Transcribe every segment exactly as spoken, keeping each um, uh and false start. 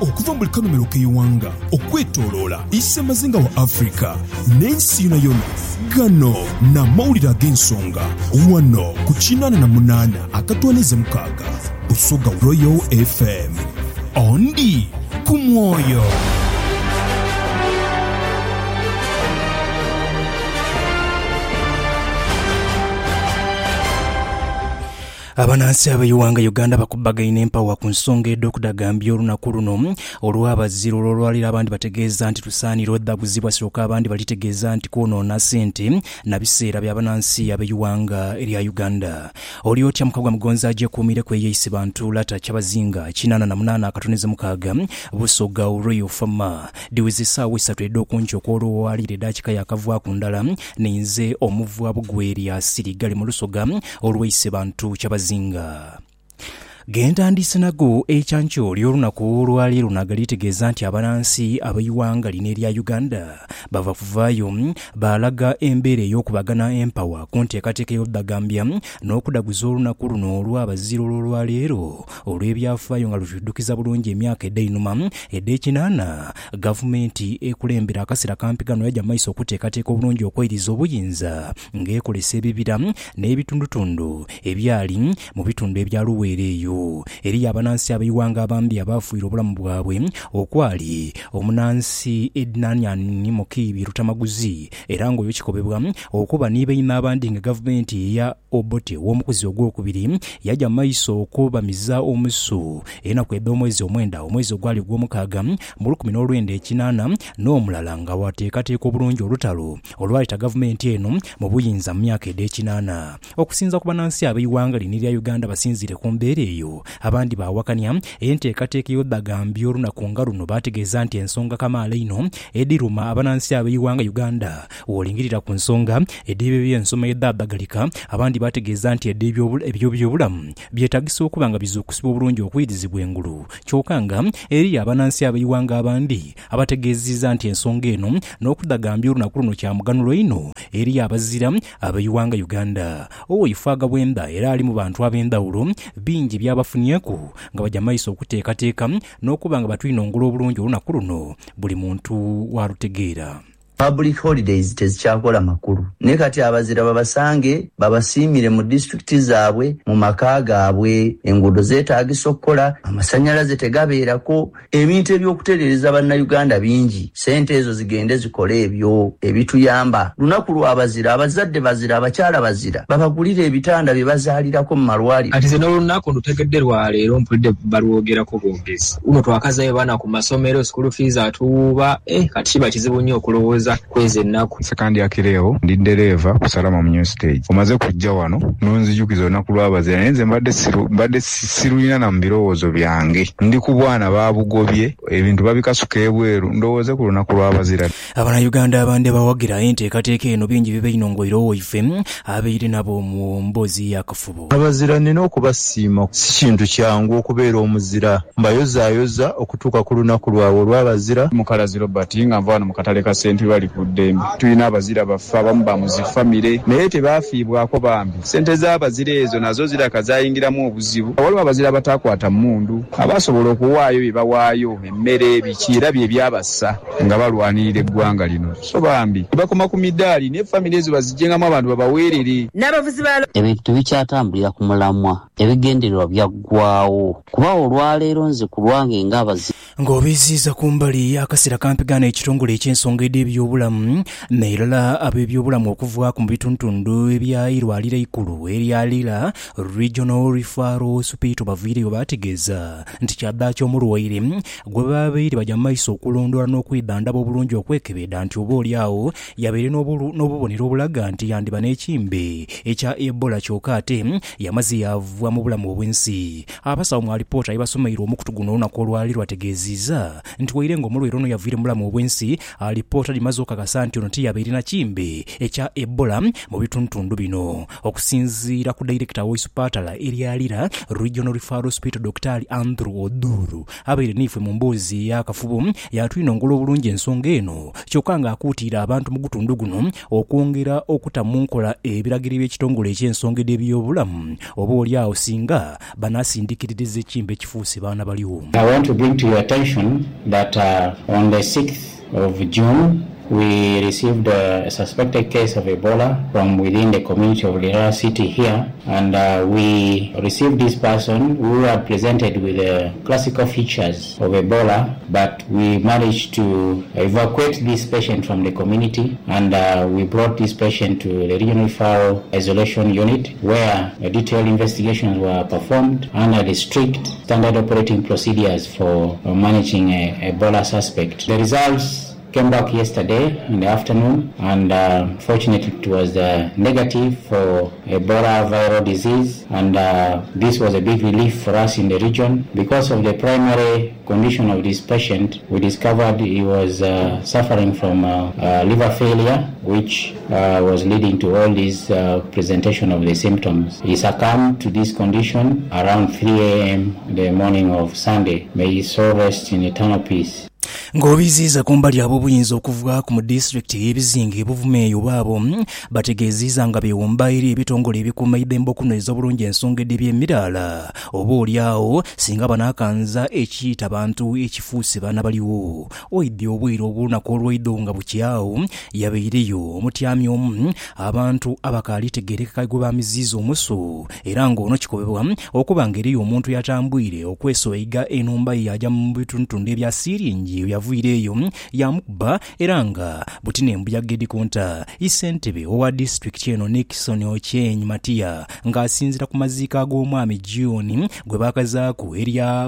okuva mu kanomero k'eyiwanga okwetooloola issa mazinga wa Afrika n'ensi yonna yonna. Gano n'amawulire ag'ensonga wano ku kinaana na munaana akatwaniza mukaaga Busoga Royal F M. Ondi ku mwoyo. Abanansi abayiwanga Uganda bakubaganya empawa ku nsonga ed'okudagambya olunaku luno olw'abaziro olwalira abandi bategeeza nti tusaanira oddabuzibwa sooka abandi balitegeeza nti kwonoona ssente na biseera by'abanansi abayiwanga erya Uganda. Oli otya Mukagwa Mugonza agyekuumire kweyeyise bantu lata kyabazinga kinaana na munaana akatoneza mukaaga Busoga Royal Farmer diwizi ssaawa essatu ed'okunca okwolwowalira eddakiika yakavwa ku ndala ninze omuvu abugwerya sirigali mu Lusoga olweyise bantu kyabazinga zinga. Genda ndise nago ekyancho ly'olunaku olwali lunaga litegeeza nti abanansi abayiwanga lino erya Uganda bava kuvaayo baalaga embeera ey'okubagana empawa ku nteekateeka y'oddagambya n'okudaguza olunaku luno olw'abaziro olwaleero olw'ebyafaayo nga lutuddukiza bulungi emyaka eddainuma edd'ekinaana gavumenti ekulembera akaseera kampigano yajja maiso okuteekateeka obulungi okweyiriza obuyinza ng'ekolesa ebibira n'ebitundutundu ebyali mu bitundu ebya Luweero eyo eri abanansi abayiwanga abambi abafuira obulamu bwabwe okwali omunansi Ednanyani Mukiibi Rutamaguzi era ng'oyo kikobebwa okuba nibeeyina abandi nga gavumenti ya Obote w'omukuzi ogwokubiri yajja maiso okubamiza omusu enaku ed'omwezi omwenda omwezi ogwali gw'omukaaga mu lukumi n'olwenda ekinaana n'omulala nga wateekateeka obulungi olutalo olwaleeta gavumenti eno mu buyinza mu myaka ed'ekinaana. Okusinza ku banansi abayiwanga lino erya Uganda basinzire ku mbeera eyo abandi bawakanya enteekateeka y'oddagambya olunaku nga luno bategeeza nti ensonga kamaala ino ediruma abanansi abayiwanga Uganda w'olingirira ku nsonga eddiba by'ensoma y'eddadagalika abandi bategeeza nti ebyo by'obulamu byetagisa okuba nga bizuukusibwa obulungi okuyirizibwa engulu kyokka nga eri abanansi abayiwanga abandi abategeezezza nti ensonga eno n'okudagambya olunaku luno kya muganulo ino eri abazira abayiwanga Uganda. Owoifaaga bwenda era ali mu bantu ab'endawulo bingi byabafunyeko nga bajja maiso okuteekateeka n'okuba nga batwinongola obulungi olunaku luno buli muntu walutegeera. Public holidays tezikyakola makulu ne kati abazira babasange babasiimire mu district zaabwe mu maka gaabwe enguudo zeetaagisa okukola amasanyalaze tegabeerako ebintu ebyokutereereza bannayuganda bingi sente ezo zigende zikole ebyo ebituyamba lunaku lw'abazira abazadde bazira abakyala bazira babagulira ebitanda bye bazaalirako mu malwaliro. Ati ze n'olunaku ndutegedde lwaleero mpulidde balwogerako bwogezi uno twakazayo baana ku masomero school fees atuuba eh kati kiba kizibu nnyo okulowooza kwezi ennaku. Sekandi ya Kireo ndi ndereva kusalama mu new stage omaze kujja wano nonzijukiza olunaku lw'abazira naye nze mbadde siru mbadde sirulina na mbirowoozo byange ndi ku bwana babugobye ebintu babikasuka ebweru ndowooze ku lunaku lw'abazira. Abannayuganda abandi bawagira enteekateeka eno bingi bibeeyinongoira oife abeire nabo mu mbozi y'akafubo. Abazira nina okubasiima si kintu kyangu okubeera omuzira mbayozaayoza okutuuka ku lunaku lwabwe olw'abazira. Mukalazi Robert nga nva wano mu katale ka sente bali kuddembe tulina abazira baffe abamu bamuzifamire naye tebaafiibwako bambi sente z'abazira ezo nazo ziraka zayingiramu obuzibu. Waliwo abazira abatakwata mmundu abasobola okuwaayo bye bawaayo emmere biki era bye byabassa nga balwanirira eggwanga lino so bambi bakoma ku midaali ne famire ezo bazijjengamu abantu babaweerere. N'abavuzi ba ebintu bikyatambulira ku mulamwa ebigendererwa byaggwawo kuba olwaleero nze ku lwange ng'abazira ng'obiziiza kumbali akaseera kampigana ekitongole eky'ensonga ed'ebyobulamu n'erala ab'ebyobulamu okuva ku bituntundu ebya Irwalira Ikulu erya Lira Regional Referral Hospital baviireyo bategeeza nti kyadda ky'omulwaire gwe babeire bajja maiso okulondola n'okwidandaba obulungi okwekebedda nti oba oliawo yabeire n'obubonero obulaga nti yandiba n'ekimbe ekya Ebola kyokka ate yamaze yavwa mu bulamu obw'ensi. Abasawo mu alipoota ebasomeire omukutu guno olunaku olwali lwategeezizza nti waire ng'omulwaire ono yaviire mu bulamu obw'ensi alipoota limaze okakasa nti ono tiyabeire na kimbe ekya Ebola mu bituntundu bino. Okusinziira ku director w'Hospital erya Lira Regional Referral Hospital Doctor Andrew Oduru abeire nifwe mu mboozi y'akafubo yatwinongola obulungi ensonga eno kyokka ng'akuutira abantu mu gutundu guno okwongera okutamunkola ebiragiro by'ekitongole eky'ensonga ed'ebyobulamu oba oliawo singa banasindikiririza ekimbe ekifuuse baana baliwo. I want to bring to your attention that uh, on the sixth of June, we received a suspected case of Ebola from within the community of Lira City here, and uh, we received this person who had presented with the classical features of Ebola, but we managed to evacuate this patient from the community, and uh, we brought this patient to the Regional Fire Isolation Unit, where detailed investigations were performed under the strict standard operating procedures for managing a Ebola suspect. The results came back yesterday in the afternoon, and uh, fortunately it was uh, negative for Ebola viral disease, and uh, this was a big relief for us in the region. Because of the primary condition of this patient, we discovered he was uh, suffering from uh, uh, liver failure, which uh, was leading to all these uh, presentation of the symptoms. He succumbed to this condition around three a.m. the morning of Sunday. May his soul rest in eternal peace. Ng'obiziiza kumbali abo buyinza okuvugaku mu disitulikiti y'ebizinga ebuvumeeyo baabo bategeeziza nga bewumba eri ebitongole ebikuuma eddembe okunoonyeza bulungi ensonga edde by'emiraala oba oliawo singa banaakanza ekiyita bantu ekifuuse baana baliwo oidde obwire obulunaku olw'eiddo nga bukyawo yabeireyo omutyami omu abantu abakaalitegereka gwe baamiziiza omusu era ng'ono kikobebwa okuba ng'eriyo omuntu yatambwire okwesoyiga enumba ye yajja mu bitundutundu ebya Siringi yavuireyo yamukuba era nga butine mbuyagedi konta isentebe owa district eno Nixon Ochenyi Matia ng'asinzira ku maziika ag'omwami John gwe baakazaako erya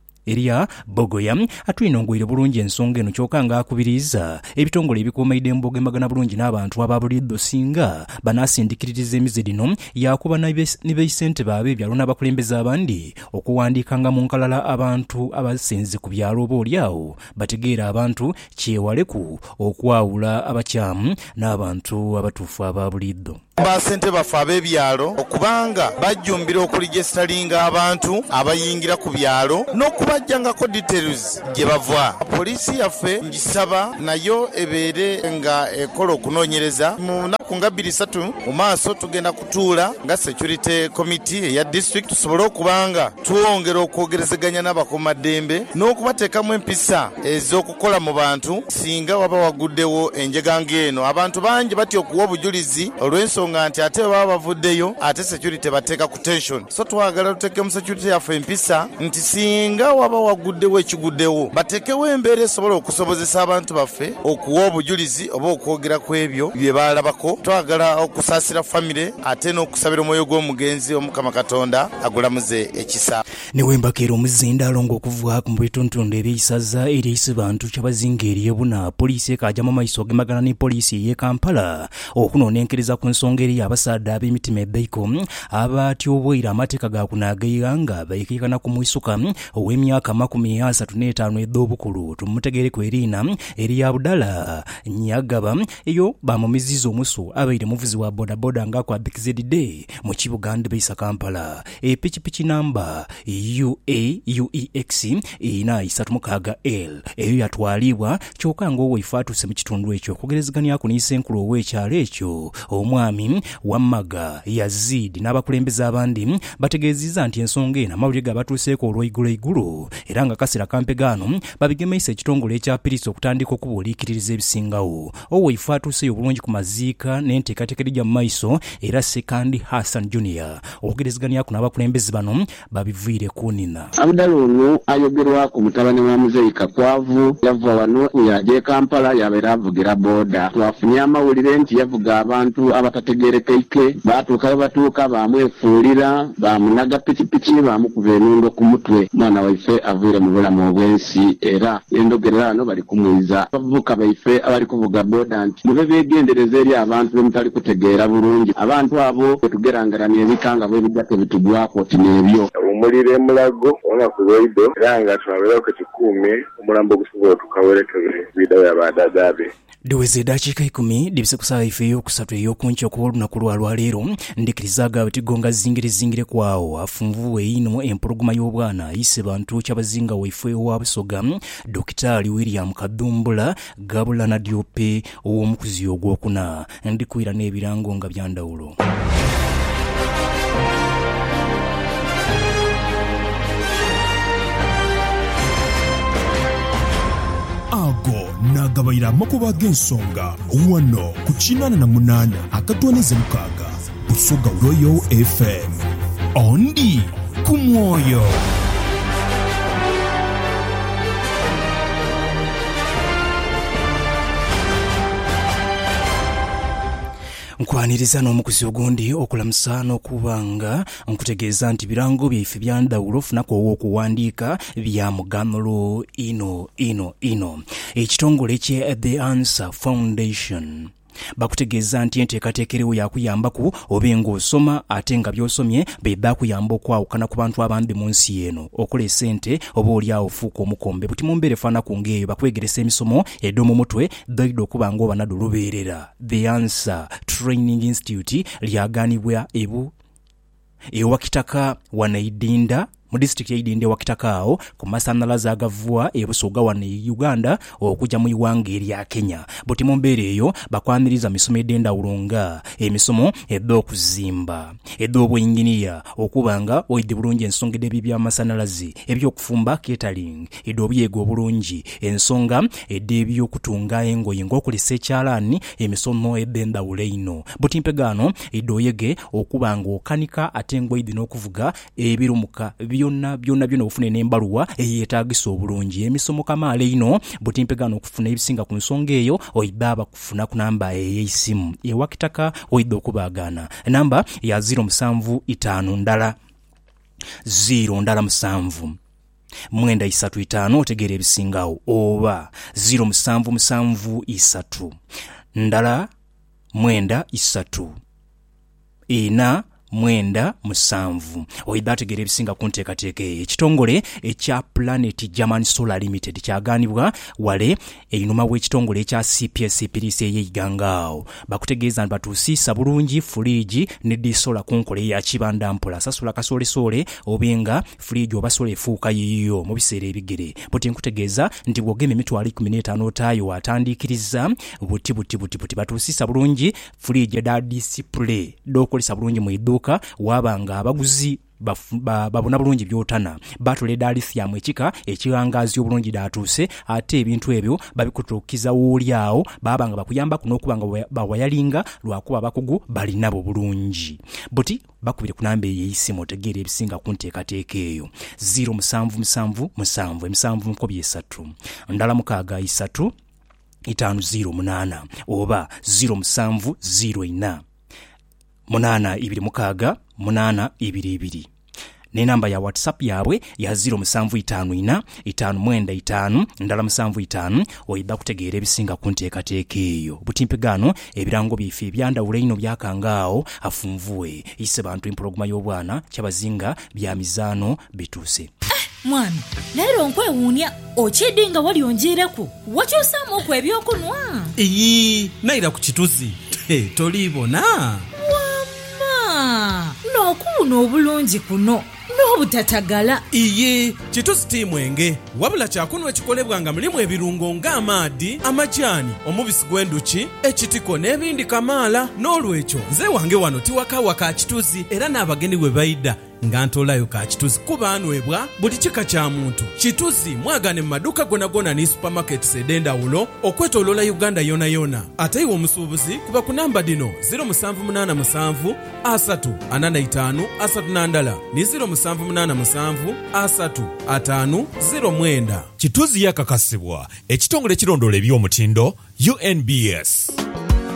Eria Bogoya atwinongwire bulungi ensonga eno kyokka ng'akubiriza ebitongole ebikuuma eddembe ogemagana bulungi n'abantu ababuliddo singa banaasindikiririza emize dino yakuba ne beisente baabe ebyalo n'abakulembeze abandi okuwandiikanga mu nkalala abantu abasenze ku byalo oba oliawo bategeera abantu kyewaleku okwawula abakyamu n'abantu abatuufu ababuliddo. Basente bafa ab'ebyalo okubanga bajjumbira okuligestalinga abantu abayingira ku byalo n'okubajjangako details gye bava. Poliisi yaffe ngisaba nayo ebeere nga ekola okunoonyereza mu nnaku nga bbiri ssatu mu maaso tugenda kutuula nga security committee eya district tusobole okubanga twongera okwogerezeganya n'abakuumaddembe n'okubateekamu empisa ez'okukola mu bantu singa waba waguddewo enjega ng'eno. Abantu bangi batya okuwa obujulizi olw'ensonga nti ate baba bavuddeyo ate security bateeka ku tension. So twagala tuteeke mu security yaffe empisa nti singa waba waguddewo ekiguddewo bateekewo embeera esobola okusobozesa abantu baffe okuwa obujulizi oba okwogera ku ebyo bye baalabako. Twagala okusaasira famire ate n'okusabira omwoyo gw'omugenzi Omukama Katonda agulamuze ekisa. Ne wembakeera omuzindaalo ng'okuvaako mu bitundutundu ebyeyisaza eriyise bantu kyabazinga eri ebuna poliisi ekajjamu amaiso ogemagana ne poliisi ey'e Kampala okunoonenkereza ku nsonga eri abasaadde ab'emitima ebbeiko abatyobwera amateeka ga kunaagayira nga bayikiikana ku mwisuka ow'emyaka makumi asatu n'etaano ed'obukulu tumutegereko eriina eri Abdallah Nyagaba eyo bamumiziza omusu abaire muvuzi wa bodaboda nga kwabikizidde mu kibuga Ndibisa Kampala. Epikipiki namba U A U E X ina isatu mukaaga L eyo yatwalibwa kyokka ng'oweefaatuse mu kitundu ekyo okugerezeganya ku n'issenkulu ow'ekyalo ekyo omwami Wammaga Yazid n'abakulembeze abandi bategeeziza nti ensonga eno amawulire gabatuuseeko olw'eigulu eigulu era nga kasera kampegaano babigemeisa ekitongole ekya Piriisi okutandika okubuuliikiririza ebisingawo. Oweefaatuseyo bulungi ku maziika n'enteekateeka ejja mu maaso era Sekandi Hassan Junior okugerezeganya ku n'abakulembeze bano babiviire ku nina. Abdallah ono ayogerwako mutabani wa Muzeyi Kakwavu yava wano yaje Kampala yabeera avugira booda. Twafunye amawulire nti yavuga abantu abatategeerekeike baatuuka batuuka bamwefuulira bamunaga pikipiki bamukuba ennundo ku mutwe. Mwana waife aviire mu bulamu obw'ensi era endogerera ano bali kumwiza abavubuka baife abali kuvuga booda nti mube beegendereza eri abantu bemutali kutegeera bulungi. Abantu abo bwetugerangaranya ebikanga bwebijja tebitugwako ti n'ebyo omulire mulago olunaku lw'eiddo era nga twabeerako kikuumi omulambo gusobola tukawerekere bidawo y'abadadaabe. Diweze dakiika ikumi dibise kusaba ife ey'okusatu ey'okunkya okuba olunaku lwa lwaleero ndikirizaga batigonga zingire zingire kwawo afunvuwe ino empologoma y'obwana ayise bantu kyabazinga waife owa Busoga Dokitaali William Kadumbula Gabula na Diope ow'omukuzi ogwokuna ndikwira n'ebirango nga byandawulo. agabayira amakuba g'ensonga wano ku kinana na munana akatwaneze mukaga Busoga Royal F M ondi ku mwoyo. Nkwaniriza n'omukuzi ogundi okulamusa n'okubanga nkutegeeza nti birango byaife byandawulo funako okuwandiika bya muganuro ino ino ino ekitongole kye The Answer Foundation bakutegeeza nti enteekateekerewo yakuyambaku oba ng'osoma ate nga by'osomye beba kuyamba okwawukana ku bantu abandi mu nsi eno okola esente oba oli awo fuuka omukombe buti mu mbeera efaanaku ng'eyo bakwegeresa emisomo edd'omu mutwe ddaidde okuba ng'obanadde lubeerera. The Answer Training Institute lyaganibwa ebu ewakitaka wanaidinda mu district ya Idinde wakitaka awo ku masanyalaze agavua ebusoga wane Uganda okujja mu iwanga erya Kenya buti mu mbeera eyo bakwaniriza misomo edenda ulunga emisomo eddo okuzimba eddo obwinginiya okubanga oide bulungi ensonga ebi bya masanyalaze ebyokufumba catering eddo obyego bulungi ensonga edde ebyokutunga engoye ng'okolesa ekyalaani emisomo edenda uleino buti mpegano eddo yege okubanga okanika ate ngoide n'okuvuga ebirumuka byonna byonna byonna ofune n'embaluwa eyeetaagisa obulungi emisomo kamaale ino buti mpegano okufuna ebisinga ku nsonga eyo oidaba kufuna ku namba ey'essimu ewakitaka oidde okubaagana namba ya zero seven five ndala zero ndala musanvu mwenda isatu itaano otegeera ebisingawo oba zero seven musanvu isatu ndala mwenda isatu ina mwenda musanvu oidategera ebisinga ku nteekateeka ekitongole ekya Planet German Solar Limited kyaganibwa wale einuma w'ekitongole ekya C P S Police eyigangaawo bakutegeeza nti batuusiisa bulungi fuliji ne disola ku nkole ya kibanda mpola sasula kasolesole obenga fuliji oba sola efuuka yiyo mu biseera ebigere buti nkutegeeza nti bwogema emitwalo kumi n'etaano otaayo atandikiriza buti buti buti buti batuusiisa bulungi fuliji da display dokolesa bulungi mu iduka wabanga abaguzi babona bulungi byotana batule dalithium ekika ekirangazi obulungi datuse ate ebintu ebyo babikutukiza wulyawo babanga bakuyamba kuno okubanga bawayalinga lwakuba bakugu bali nabo bulungi buti bakubire kunambe yeyisimu otegeera ebisinga ku nteekateeka eyo zero musanvu musanvu musanvu emisanvu nkobye esatu ndala mukaaga isatu itaano zero munana oba zero musanvu zero ina munana ibiri mukaaga munana ibiri ibiri ne namba ya WhatsApp yabwe ya zero musanvu itaano ina itaano mwenda itaano ndala musanvu itaano oida kutegeera ebisinga ku nteekateeka eyo butimpegano ebirango bife byandawula ino byakangaawo afunvuwe ise bantu empologoma y'obwana kyabazinga bya mizaano bituuse. Mwami, naero nkwewuunya okyedde wali onjeeraku wakyosaamu okwo ebyokunwa. Eyi, naira ku kituzi toliibona. Wamma, n'okuwuna obulungi kuno n'obutatagala. Iye, kituzi timwenge wabula kyakunwa ekikolebwa nga mulimu ebirungo ng'amaadi amajaani omubisi gw'enduki ekitiko n'ebindi kamaala n'olwekyo nze wange wano tiwakawa ka kituzi era n'abagenyi bwe bayidda nga ntolayo ka kituzi kuba anwebwa buli kika kya muntu. Kituzi mwagane mu maduuka gona gona ne supermarkets ed'endawulo okwetooloola Uganda yona yona. Ate iwe omusuubuzi kuba ku namba dino zero musanvu munaana musanvu asatu anaana itaano asatu nandala ne zero musanvu munaana musanvu asatu ataano zero mwenda. Kituzi yakakasibwa ekitongole kirondoola eby'omutindo U N B S.